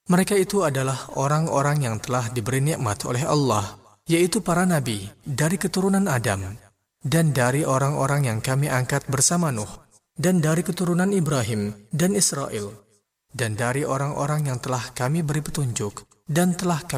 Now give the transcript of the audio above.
Mereka itu adalah orang-orang yang telah diberi nikmat oleh Allah, yaitu para nabi dari keturunan Adam, dan dari orang-orang yang kami angkat bersama Nuh, dan dari keturunan Ibrahim dan Israel, dan dari orang-orang yang telah kami beri petunjuk dan telah kami